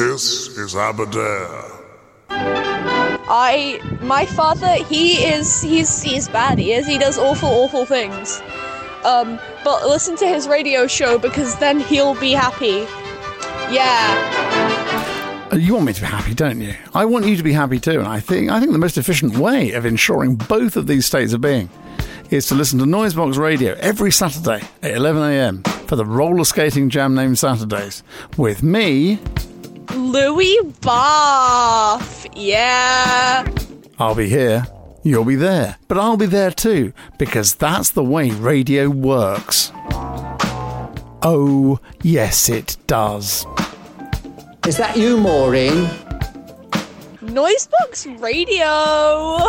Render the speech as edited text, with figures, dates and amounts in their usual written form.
This is Aberdare. My father, he's bad, he does awful things. But listen to his radio show because then he'll be happy. Yeah. You want me to be happy, don't you? I want you to be happy too, and I think the most efficient way of ensuring both of these states of being is to listen to Noisebox Radio every Saturday at 11 a.m. for the roller skating jam named Saturdays with me, Louis Bath. Yeah. I'll be here, you'll be there, but I'll be there too, because that's the way radio works. Oh, yes it does. Is that you, Maureen? Noisebox Radio.